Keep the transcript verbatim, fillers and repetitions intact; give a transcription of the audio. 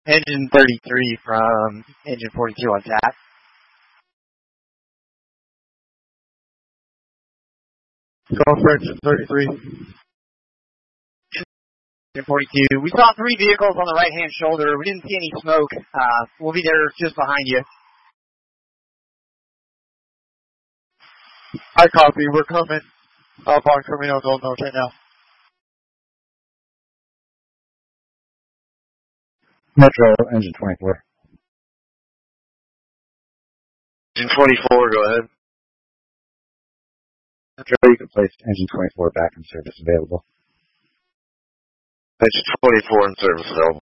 Engine thirty-three from engine forty-two on tap. Go for engine thirty-three. Engine forty-two. We saw three vehicles on the right-hand shoulder. We didn't see any smoke. Uh, we'll be there just behind you. I copy. We're coming up on Camino del Norte now. Metro, engine twenty-four. Engine twenty-four, go ahead. Metro, you can place engine twenty-four back in service available. Engine twenty-four in service available.